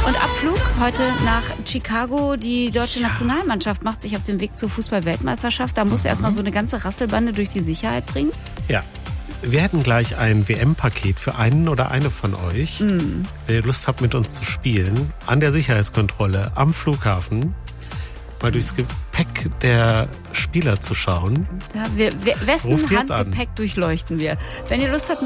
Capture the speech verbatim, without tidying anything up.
Und Abflug heute nach Chicago. Die deutsche Ja. Nationalmannschaft macht sich auf den Weg zur Fußball-Weltmeisterschaft. Da muss mhm. erstmal so eine ganze Rasselbande durch die Sicherheit bringen. Ja. Wir hätten gleich ein W M-Paket für einen oder eine von euch. Mhm. Wenn ihr Lust habt, mit uns zu spielen, an der Sicherheitskontrolle am Flughafen mal durchs Gepäck der Spieler zu schauen. Ja, wir, wir, wessen Handgepäck durchleuchten wir? Wenn ihr Lust habt, mit